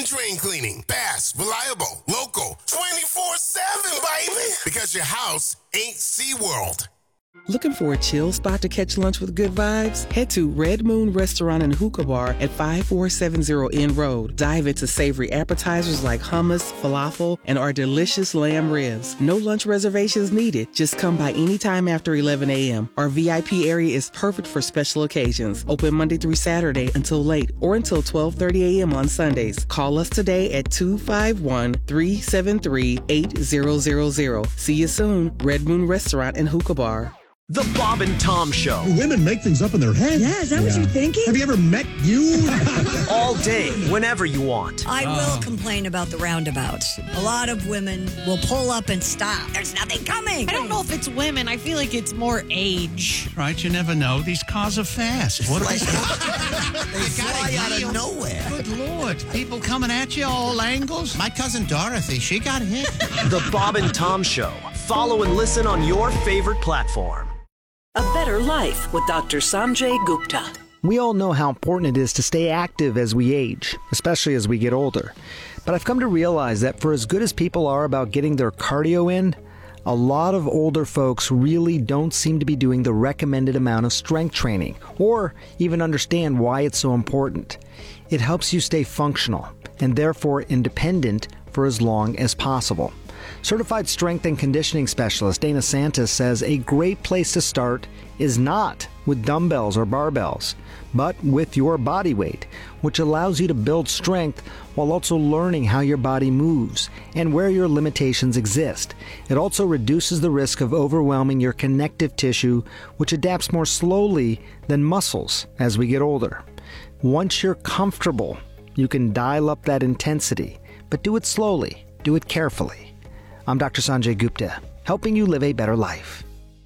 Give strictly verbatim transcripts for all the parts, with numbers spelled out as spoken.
drain cleaning. Fast, reliable, local, twenty-four seven, baby. Because your house ain't SeaWorld. Looking for a chill spot to catch lunch with good vibes? Head to Red Moon Restaurant and Hookah Bar at five four seven zero N Road. Dive into savory appetizers like hummus, falafel, and our delicious lamb ribs. No lunch reservations needed. Just come by anytime after eleven a.m. Our V I P area is perfect for special occasions. Open Monday through Saturday until late or until twelve thirty a.m. on Sundays. Call us today at two five one, three seven three, eight zero zero zero. See you soon. Red Moon Restaurant and Hookah Bar. The Bob and Tom Show. Women make things up in their head. Yeah, is that yeah. what you're thinking? Have you ever met you? All day, whenever you want. I oh. will complain about the roundabouts. A lot of women will pull up and stop. There's nothing coming. I don't know if it's women. I feel like it's more age. Right, you never know. These cars are fast. What are they? They fly out of nowhere. Good Lord. People coming at you all angles. My cousin Dorothy, she got hit. The Bob and Tom Show. Follow and listen on your favorite platform. A Better Life with Doctor Sanjay Gupta. We all know how important it is to stay active as we age, especially as we get older. But I've come to realize that for as good as people are about getting their cardio in, a lot of older folks really don't seem to be doing the recommended amount of strength training, or even understand why it's so important. It helps you stay functional, and therefore independent for as long as possible. Certified strength and conditioning specialist Dana Santis says a great place to start is not with dumbbells or barbells, but with your body weight, which allows you to build strength while also learning how your body moves and where your limitations exist. It also reduces the risk of overwhelming your connective tissue, which adapts more slowly than muscles as we get older. Once you're comfortable, you can dial up that intensity, but do it slowly, do it carefully. I'm Doctor Sanjay Gupta, helping you live a better life.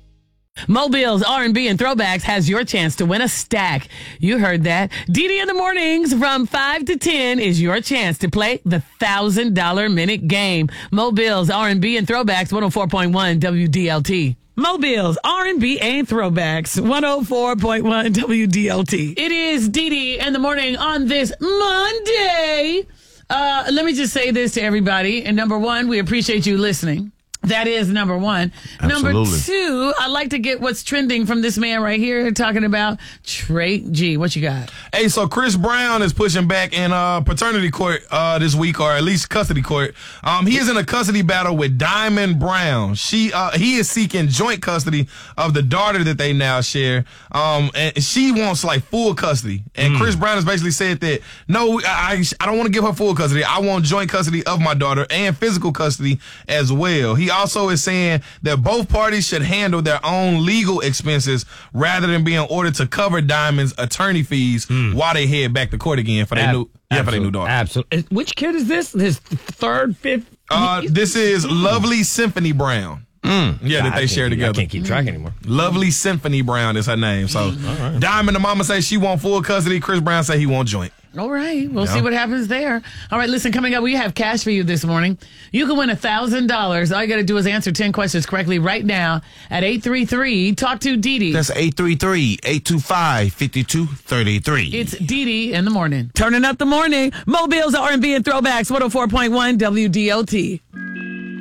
Mobile's R and B and Throwbacks has your chance to win a stack. You heard that. Didi in the mornings from five to ten is your chance to play the one thousand dollars minute game. Mobile's R and B and Throwbacks, one oh four point one W D L T. Mobile's R and B and Throwbacks, one oh four point one W D L T. It is Didi in the morning on this Monday. Uh, let me just say this to everybody. And number one, we appreciate you listening. That is number one. Absolutely. Number two, I'd like to get what's trending from this man right here talking about Trey G. What you got? Hey, so Chris Brown is pushing back in uh, paternity court uh, this week, or at least custody court. Um, he is in a custody battle with Diamond Brown. She, uh, he is seeking joint custody of the daughter that they now share. Um, and she wants like full custody. And mm. Chris Brown has basically said that, no, I, I don't want to give her full custody. I want joint custody of my daughter and physical custody as well. He also is saying that both parties should handle their own legal expenses rather than being ordered to cover Diamond's attorney fees mm. while they head back to court again for their Ab- new yeah, for their new daughter. Absolutely. Which kid is this? His third, fifth? Uh, this is mm. Lovely Symphony Brown. Mm. Yeah, God, that they share together. I can't keep track anymore. Lovely Symphony Brown is her name. So right. Diamond, the mama say she want full custody. Chris Brown say he want joint. All right. We'll yeah. see what happens there. All right. Listen, coming up, we have cash for you this morning. You can win one thousand dollars. All you got to do is answer ten questions correctly right now at eight three three, talk to Didi. That's eight three three, eight two five, five two three three. It's Didi in the morning. Turning up the morning. Mobile's R and B and Throwbacks, one oh four point one W D L T.